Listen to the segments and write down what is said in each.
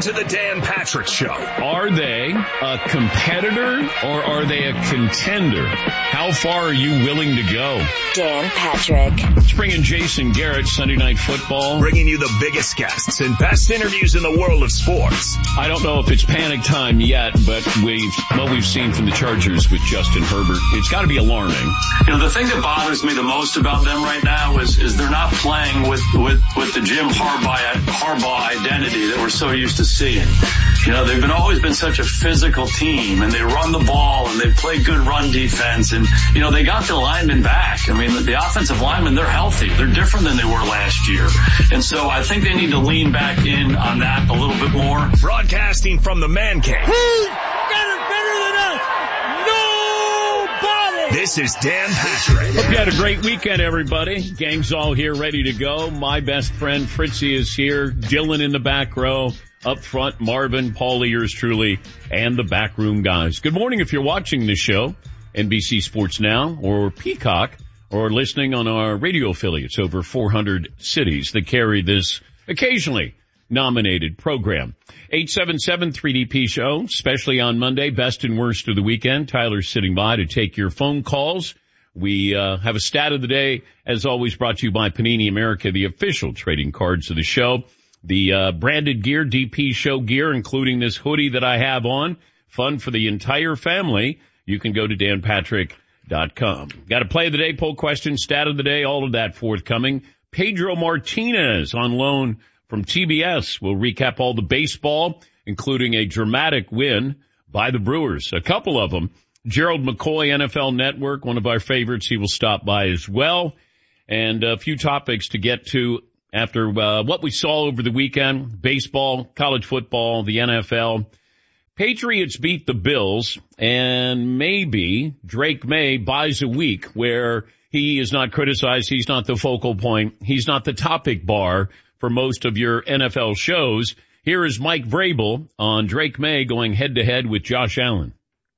to the Dan Patrick Show. Are they a competitor or are they a contender? How far are you willing to go? Dan Patrick. Let's bring in Jason Garrett, Sunday Night Football. Bringing you the biggest guests and best interviews in the world of sports. I don't know if it's panic time yet, but what we've seen from the Chargers with Justin Herbert, it's got to be alarming. You know, the thing that bothers me the most about them right now is they're not playing with the Jim Harbaugh identity that we're so used to seeing. You know, they've always been such a physical team, and they run the ball, and they play good run defense, and, you know, they got the linemen back. I mean, the offensive linemen, they're healthy. They're different than they were last year. And so I think they need to lean back in on that a little bit more. Broadcasting from the Man Cave. Who's got it better than us? Nobody! This is Dan Patrick. Hope you had a great weekend, everybody. Gang's all here, ready to go. My best friend Fritzy is here. Dylan in the back row. Up front, Marvin, Paulie, yours truly, and the backroom guys. Good morning if you're watching this show, NBC Sports Now or Peacock, or listening on our radio affiliates, over 400 cities that carry this occasionally nominated program. 877-3DP Show, especially on Monday, best and worst of the weekend. Tyler's sitting by to take your phone calls. We have a stat of the day, as always, brought to you by Panini America, the official trading cards of the show. The branded gear, DP Show gear, including this hoodie that I have on, fun for the entire family. You can go to danpatrick.com. Got a play of the day, poll question, stat of the day, all of that forthcoming. Pedro Martinez on loan from TBS. We'll recap all the baseball, including a dramatic win by the Brewers. A couple of them. Gerald McCoy, NFL Network, one of our favorites. He will stop by as well. And a few topics to get to after what we saw over the weekend. Baseball, college football, the NFL. Patriots beat the Bills, and maybe Drake May buys a week where he is not criticized. He's not the focal point. He's not the topic bar for most of your NFL shows. Here is Mike Vrabel on Drake May going head-to-head with Josh Allen.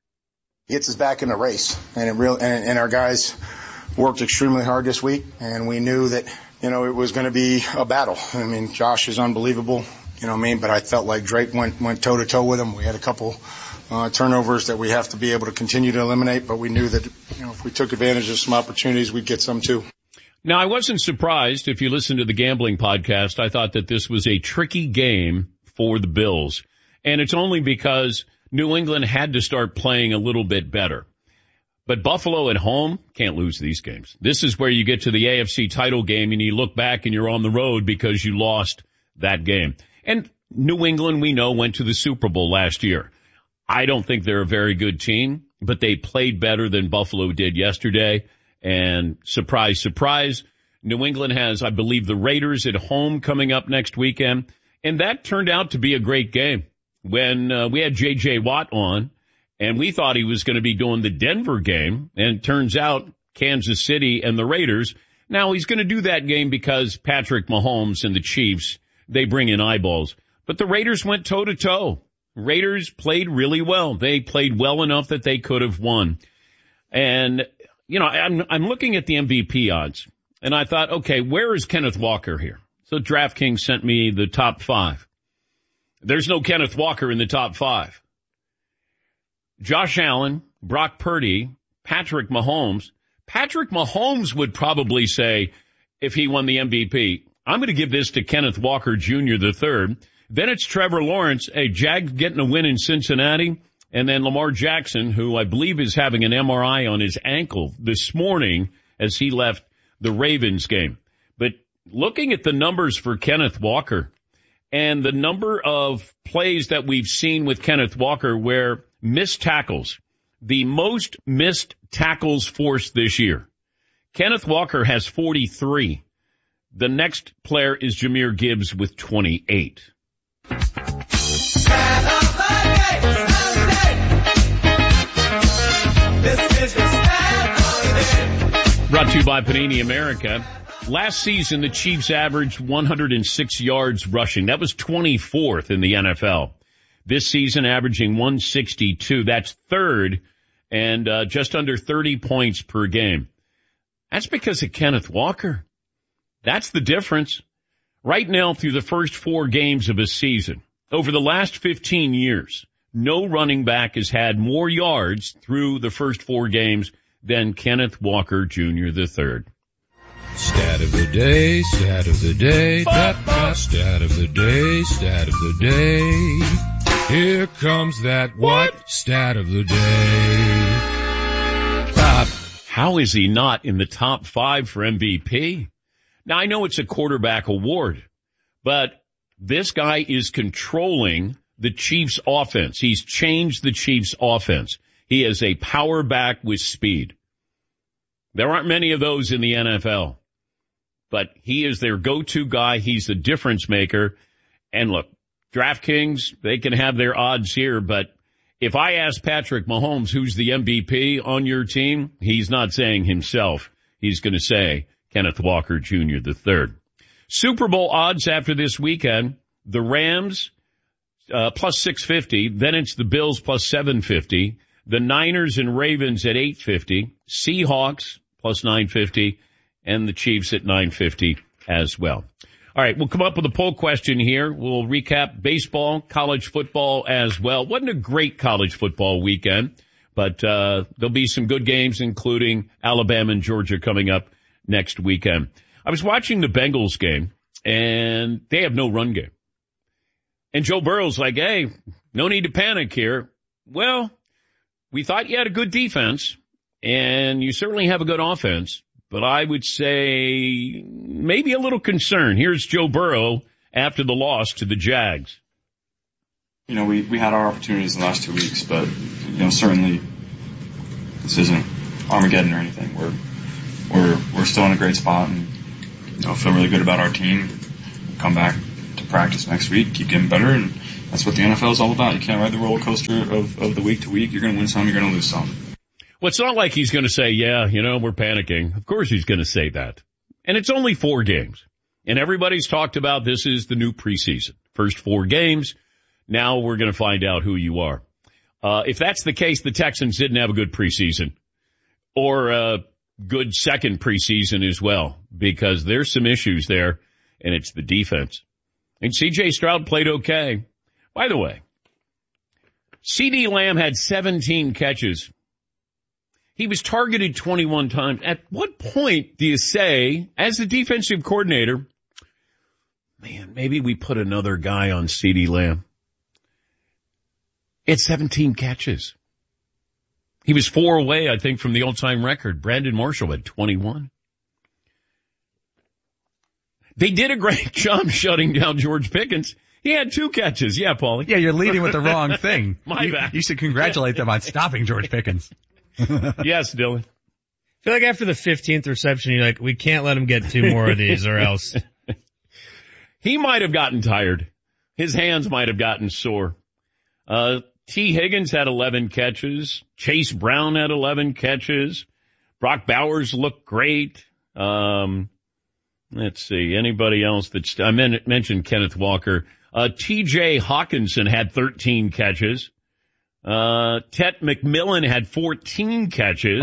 Gets us back in the race, and our guys worked extremely hard this week, and we knew that, you know, it was going to be a battle. I mean, Josh is unbelievable, you know what I mean, but I felt like Drake went toe-to-toe with him. We had a couple turnovers that we have to be able to continue to eliminate, but we knew that, you know, if we took advantage of some opportunities, we'd get some too. Now, I wasn't surprised. If you listen to the gambling podcast, I thought that this was a tricky game for the Bills, and it's only because New England had to start playing a little bit better. But Buffalo at home can't lose these games. This is where you get to the AFC title game and you look back and you're on the road because you lost that game. And New England, we know, went to the Super Bowl last year. I don't think they're a very good team, but they played better than Buffalo did yesterday. And surprise, surprise, New England has, I believe, the Raiders at home coming up next weekend. And that turned out to be a great game. When we had J.J. Watt on, and we thought he was going to be doing the Denver game, and it turns out Kansas City and the Raiders. Now, he's going to do that game because Patrick Mahomes and the Chiefs, they bring in eyeballs. But the Raiders went toe-to-toe. Raiders played really well. They played well enough that they could have won. And, you know, I'm looking at the MVP odds, and I thought, okay, where is Kenneth Walker here? So DraftKings sent me the top 5. There's no Kenneth Walker in the top 5. Josh Allen, Brock Purdy, Patrick Mahomes. Patrick Mahomes would probably say, if he won the MVP, I'm going to give this to Kenneth Walker Jr. III. Then it's Trevor Lawrence, Jags getting a win in Cincinnati. And then Lamar Jackson, who I believe is having an MRI on his ankle this morning as he left the Ravens game. But looking at the numbers for Kenneth Walker and the number of plays that we've seen with Kenneth Walker where missed tackles, the most missed tackles forced this year. Kenneth Walker has 43. The next player is Jahmyr Gibbs with 28. Brought to you by Panini America. Last season, the Chiefs averaged 106 yards rushing. That was 24th in the NFL. This season, averaging 162. That's third, and just under 30 points per game. That's because of Kenneth Walker. That's the difference. Right now, through the first 4 games of a season, Over the last 15 years, no running back has had more yards through the first 4 games than Kenneth Walker Jr. III. Stat of the day, stat of the day, stat of the day, stat of the day. Here comes that what? Stat of the day. How is he not in the top 5 for MVP? Now, I know it's a quarterback award, but this guy is controlling the Chiefs' offense. He's changed the Chiefs' offense. He is a power back with speed. There aren't many of those in the NFL, but he is their go-to guy. He's the difference maker. And look, DraftKings, they can have their odds here, but if I ask Patrick Mahomes who's the MVP on your team, he's not saying himself. He's going to say Kenneth Walker Jr. III. Super Bowl odds after this weekend, the Rams plus 650, then it's the Bills plus 750, the Niners and Ravens at 850, Seahawks plus 950, and the Chiefs at 950 as well. All right, we'll come up with a poll question here. We'll recap baseball, college football as well. Wasn't a great college football weekend, but there'll be some good games, including Alabama and Georgia coming up next weekend. I was watching the Bengals game, and they have no run game. And Joe Burrow's like, hey, no need to panic here. Well, we thought you had a good defense, and you certainly have a good offense. But I would say maybe a little concern. Here's Joe Burrow after the loss to the Jags. You know, we had our opportunities in the last 2 weeks, but, you know, certainly this isn't Armageddon or anything. We're still in a great spot and, you know, feel really good about our team. Come back to practice next week, keep getting better, and that's what the NFL is all about. You can't ride the roller coaster of the week to week. You're going to win some, you're going to lose some. Well, it's not like he's going to say, yeah, you know, we're panicking. Of course he's going to say that. And it's only 4 games. And everybody's talked about this is the new preseason. First 4 games. Now we're going to find out who you are. If that's the case, the Texans didn't have a good preseason or a good second preseason as well, because there's some issues there, and it's the defense. And C.J. Stroud played okay. By the way, CeeDee Lamb had 17 catches. He was targeted 21 times. At what point do you say, as the defensive coordinator, man, maybe we put another guy on CeeDee Lamb? It's 17 catches. He was 4 away, I think, from the all-time record. Brandon Marshall had 21. They did a great job shutting down George Pickens. He had 2 catches. Yeah, Paulie. Yeah, you're leading with the wrong thing. My bad. You should congratulate them on stopping George Pickens. Yes, Dylan. I feel like after the 15th reception, you're like, we can't let him get 2 more of these or else. He might have gotten tired. His hands might have gotten sore. T. Higgins had 11 catches. Chase Brown had 11 catches. Brock Bowers looked great. Let's see. Anybody else that's, I mentioned Kenneth Walker. T.J. Hawkinson had 13 catches. Tet McMillan had 14 catches.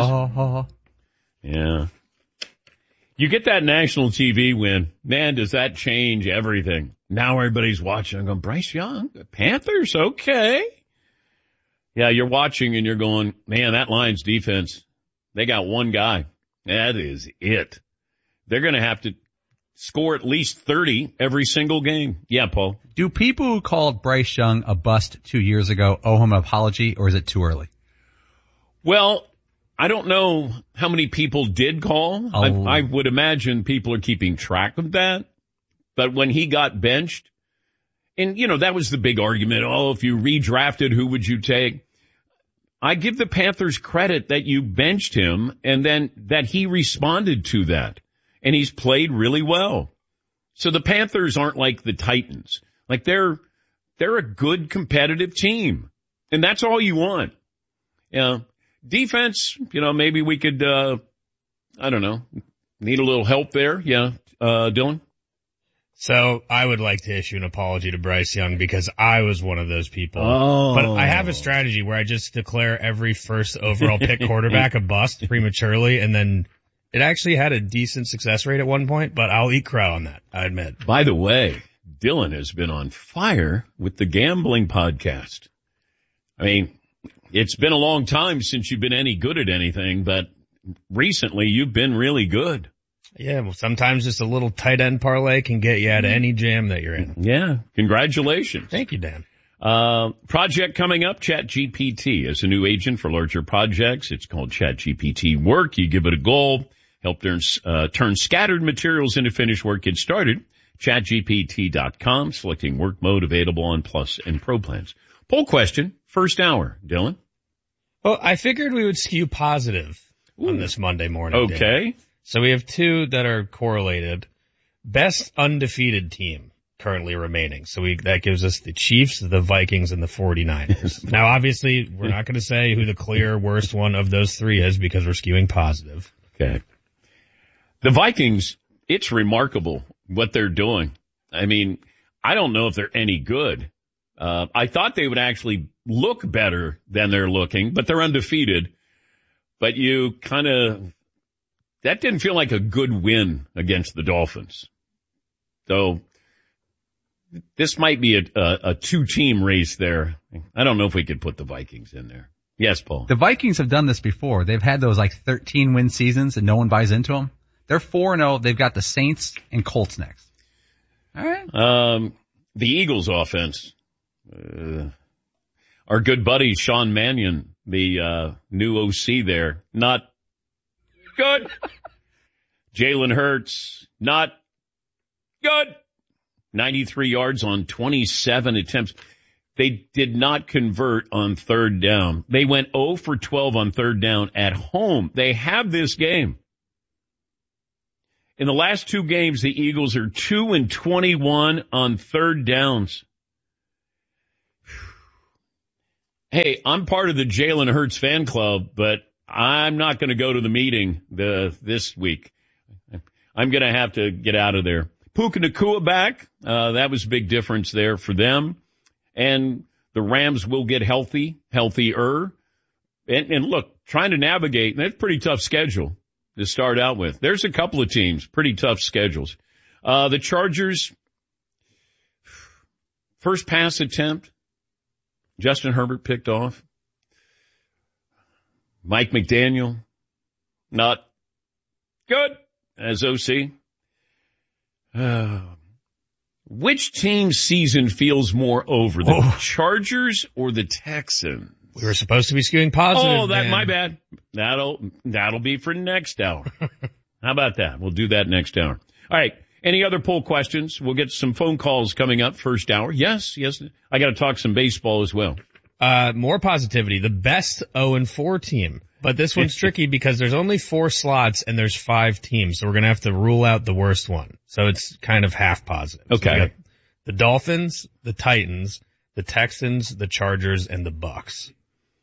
Yeah. You get that national TV win. Man, does that change everything. Now everybody's watching. I'm going, Bryce Young, the Panthers, okay. Yeah, you're watching and you're going, man, that Lions defense, they got one guy. That is it. They're going to have to score at least 30 every single game. Yeah, Paul. Do people who called Bryce Young a bust 2 years ago owe him an apology, or is it too early? Well, I don't know how many people did call. I would imagine people are keeping track of that. But when he got benched, and, you know, that was the big argument. Oh, if you redrafted, who would you take? I give the Panthers credit that you benched him and then that he responded to that. And he's played really well. So the Panthers aren't like the Titans. Like they're a good competitive team. And that's all you want. Defense, you know, maybe we could, I don't know, need a little help there. Yeah. Dylan? So I would like to issue an apology to Bryce Young because I was one of those people. Oh. But I have a strategy where I just declare every first overall pick quarterback a bust prematurely, and then it actually had a decent success rate at one point, but I'll eat crow on that, I admit. By the way, Dylan has been on fire with the gambling podcast. I mean, it's been a long time since you've been any good at anything, but recently you've been really good. Yeah, well, sometimes just a little tight end parlay can get you out of any jam that you're in. Yeah, congratulations. Thank you, Dan. Project coming up, ChatGPT is a new agent for larger projects. It's called ChatGPT Work. You give it a goal, help turn scattered materials into finished work. Get started. ChatGPT.com, selecting work mode available on Plus and Pro plans. Poll question, first hour, Dylan. Well, I figured we would skew positive on this Monday morning. Okay. Dan. So we have two that are correlated. Best undefeated team currently remaining. So that gives us the Chiefs, the Vikings, and the 49ers. Now, obviously, we're not going to say who the clear worst one of those three is because we're skewing positive. Okay. The Vikings, it's remarkable what they're doing. I mean, I don't know if they're any good. I thought they would actually look better than they're looking, but they're undefeated. But that didn't feel like a good win against the Dolphins. So this might be a two-team race there. I don't know if we could put the Vikings in there. Yes, Paul. The Vikings have done this before. They've had those 13-win seasons and no one buys into them. They're 4-0. They've got the Saints and Colts next. All right. The Eagles offense. Our good buddy Sean Mannion, the new OC there, not good. Jalen Hurts, not good. 93 yards on 27 attempts. They did not convert on third down. They went 0 for 12 on third down at home. They have this game. In the last two games, the Eagles are 2-21 on third downs. Hey, I'm part of the Jalen Hurts fan club, but I'm not going to go to the meeting this week. I'm going to have to get out of there. Puka Nacua back. That was a big difference there for them. And the Rams will get healthier. And look, trying to navigate, that's a pretty tough schedule to start out with. There's a couple of teams, pretty tough schedules. The Chargers, first pass attempt, Justin Herbert picked off. Mike McDaniel, not good as OC. Which team's season feels more over, the Chargers or the Texans? We were supposed to be skewing positive. Oh, my bad. That'll be for next hour. How about that? We'll do that next hour. All right. Any other poll questions? We'll get some phone calls coming up first hour. Yes. I got to talk some baseball as well. More positivity. The best 0-4 team. But this one's tricky because there's only 4 slots and there's 5 teams. So we're going to have to rule out the worst one. So it's kind of half positive. Okay. So we got the Dolphins, the Titans, the Texans, the Chargers, and the Bucks.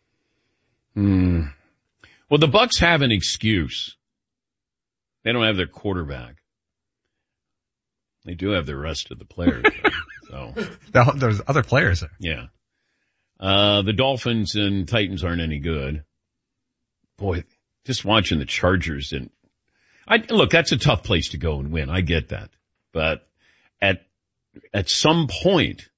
Well, the Bucks have an excuse. They don't have their quarterback. They do have the rest of the players. So there's other players there. Yeah. The Dolphins and Titans aren't any good. Boy, just watching the Chargers look, that's a tough place to go and win. I get that. But at some point,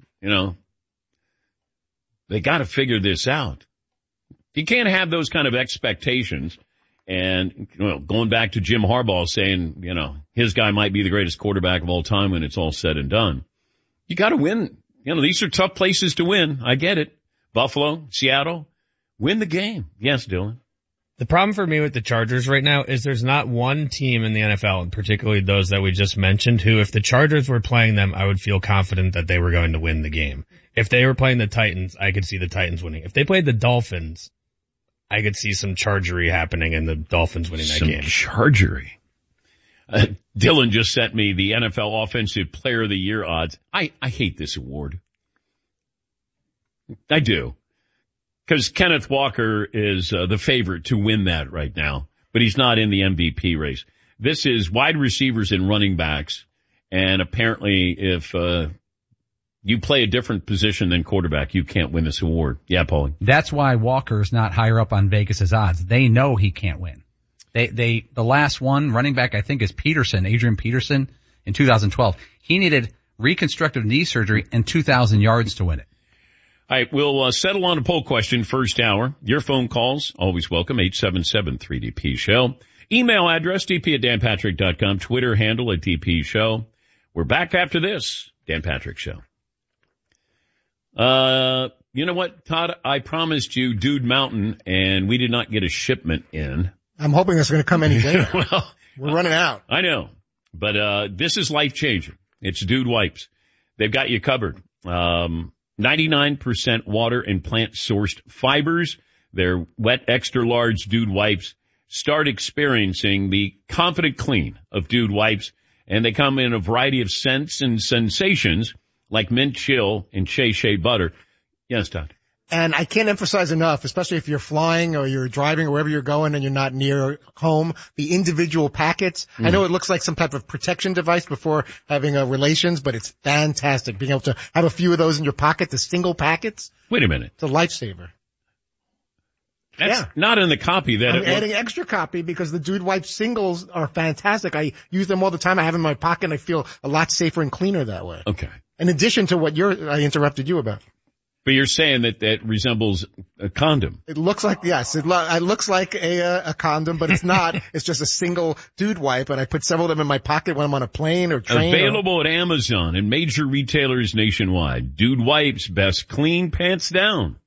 they got to figure this out. You can't have those kind of expectations. And, going back to Jim Harbaugh saying, his guy might be the greatest quarterback of all time when it's all said and done. You got to win. These are tough places to win. I get it. Buffalo, Seattle, win the game. Yes, Dylan. The problem for me with the Chargers right now is there's not one team in the NFL, and particularly those that we just mentioned, who if the Chargers were playing them, I would feel confident that they were going to win the game. If they were playing the Titans, I could see the Titans winning. If they played the Dolphins, I could see some chargery happening and the Dolphins winning that game. Chargery. Dylan just sent me the NFL Offensive Player of the Year odds. I hate this award. I do. Because Kenneth Walker is the favorite to win that right now, but he's not in the MVP race. This is wide receivers and running backs, and apparently if you play a different position than quarterback, you can't win this award. Yeah, Paulie. That's why Walker's not higher up on Vegas's odds. They know he can't win. The last one running back I think is Adrian Peterson in 2012. He needed reconstructive knee surgery, and 2,000 yards to win it. All right, we'll settle on a poll question first hour. Your phone calls, always welcome, 877-3DP-SHOW. Email address, dp@danpatrick.com. Twitter handle @DP-SHOW. We're back after this. Dan Patrick Show. You know what, Todd? I promised you Dude Mountain, and we did not get a shipment in. I'm hoping it's going to come any day. Well, we're running out. I know, but this is life-changing. It's Dude Wipes. They've got you covered. 99% water and plant-sourced fibers. They're wet, extra-large Dude Wipes. Start experiencing the confident clean of Dude Wipes, and they come in a variety of scents and sensations like mint chill and Shea butter. Yes, Todd. And I can't emphasize enough, especially if you're flying or you're driving or wherever you're going and you're not near home, the individual packets. I know it looks like some type of protection device before having relations, but it's fantastic. Being able to have a few of those in your pocket, the single packets. Wait a minute. It's a lifesaver. That's not in the copy that I'm adding extra copy because the Dude Wipes singles are fantastic. I use them all the time. I have them in my pocket and I feel a lot safer and cleaner that way. Okay. In addition to what I interrupted you about. But you're saying that resembles a condom. It looks like, yes, it looks like a condom, but it's not. It's just a single Dude Wipe, and I put several of them in my pocket when I'm on a plane or train. Available at Amazon and major retailers nationwide. Dude Wipes, best clean pants down.